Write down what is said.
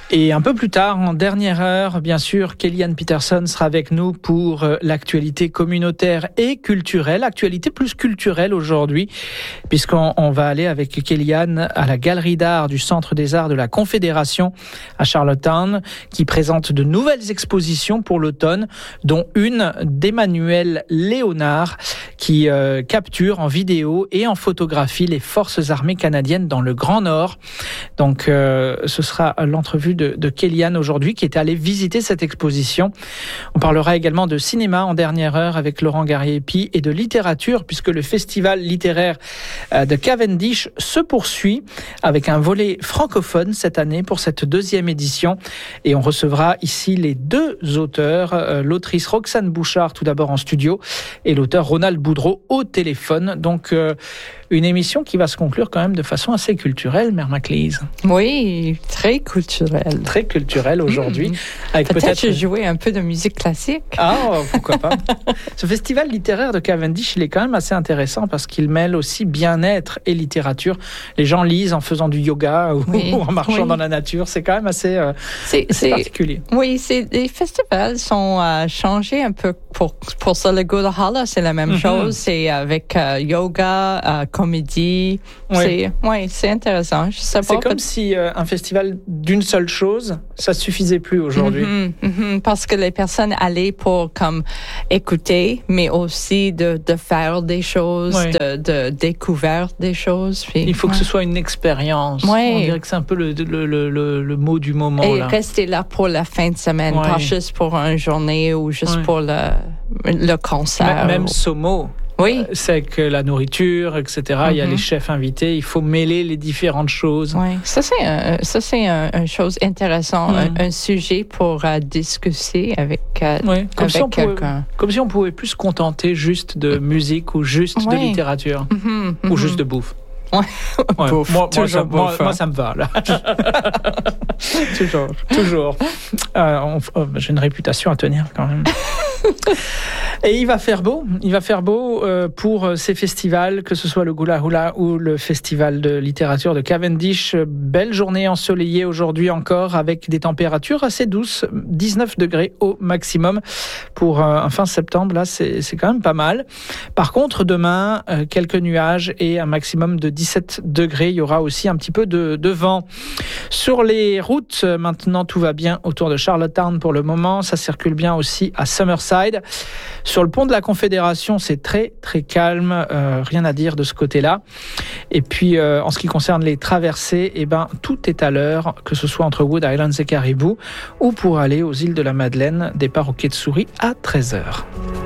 Et un peu plus tard, en dernière heure, bien sûr, Kellyanne Peterson sera avec nous pour l'actualité communautaire et culturelle. Actualité plus culturelle aujourd'hui, puisqu'on va aller avec Kellyanne à la Galerie d'art du Centre des Arts de la Confédération à Charlottetown, qui présente de nouvelles expositions pour l'automne, dont une d'Emmanuel Léonard, qui capture en vidéo et en photographie les forces armées canadiennes dans le Grand Nord. Donc, ce sera l'entrevue de Kellyanne aujourd'hui, qui est allée visiter cette exposition. On parlera également de cinéma en dernière heure avec Laurent Garriépi et de littérature, puisque le festival littéraire de Cavendish se poursuit avec un volet francophone cette année pour cette deuxième édition. Et on recevra ici les deux auteurs, l'autrice Roxane Bouchard tout d'abord en studio et l'auteur Ronald Boudreau au téléphone. Donc, une émission qui va se conclure quand même de façon assez culturelle, Mère Maclise. Oui, très culturelle. Très culturelle aujourd'hui. Avec peut-être jouer un peu de musique classique. Ah, pourquoi pas. Ce festival littéraire de Cavendish, il est quand même assez intéressant parce qu'il mêle aussi bien-être et littérature. Les gens lisent en faisant du yoga ou en marchant dans la nature. C'est quand même assez particulier. Oui, les festivals sont changés un peu pour ça. Le Gullah c'est la même chose. C'est avec yoga, comédie. C'est intéressant. Je sais pas, c'est comme si un festival d'une seule chose, ça suffisait plus aujourd'hui. Parce que les personnes allaient pour comme écouter, mais aussi de faire des choses, de découvrir des choses. Puis, il faut que ce soit une expérience. On dirait que c'est un peu le mot du moment. Et rester là pour la fin de semaine, pas juste pour une journée ou juste pour le concert. Même Somo. Oui. C'est que la nourriture, etc. Il y a les chefs invités. Il faut mêler les différentes choses. Oui. Ça, c'est une chose intéressante, un sujet pour discuter avec quelqu'un. Comme si on pouvait plus se contenter juste de musique ou juste de littérature ou juste de bouffe. Bouffe. Moi, ça me va, là. toujours. J'ai une réputation à tenir, quand même. Et il va faire beau pour ces festivals, que ce soit le Gullah Hula ou le festival de littérature de Cavendish. Belle journée ensoleillée aujourd'hui encore, avec des températures assez douces, 19 degrés au maximum pour un fin septembre. Là, c'est quand même pas mal. Par contre, demain, quelques nuages et un maximum de 17 degrés. Il y aura aussi un petit peu de vent. Sur les routes, maintenant, tout va bien autour de Charlottetown pour le moment. Ça circule bien aussi à Summerside. Sur le pont de la Confédération, c'est très, très calme. Rien à dire de ce côté-là. Et puis, en ce qui concerne les traversées, tout est à l'heure, que ce soit entre Wood Islands et Caribou, ou pour aller aux îles de la Madeleine, départ au Quai de Souris à 13h.